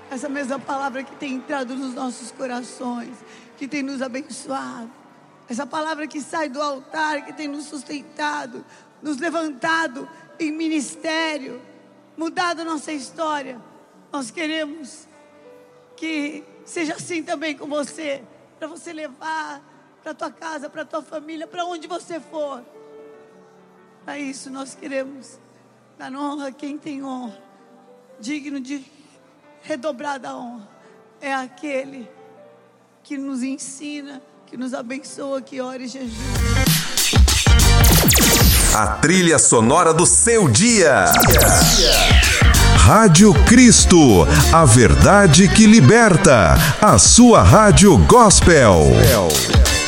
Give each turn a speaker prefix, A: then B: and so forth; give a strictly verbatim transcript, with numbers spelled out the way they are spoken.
A: essa mesma palavra que tem entrado nos nossos corações, que tem nos abençoado. Essa palavra que sai do altar, que tem nos sustentado, nos levantado em ministério, mudado nossa história. Nós queremos que seja assim também com você, para você levar para a tua casa, para a tua família, para onde você for. Para isso nós queremos dar honra a quem tem honra, digno de redobrada honra. É aquele que nos ensina, que nos abençoa, que ora e jejua.
B: A trilha sonora do seu dia. Rádio Cristo, a verdade que liberta. A sua rádio gospel.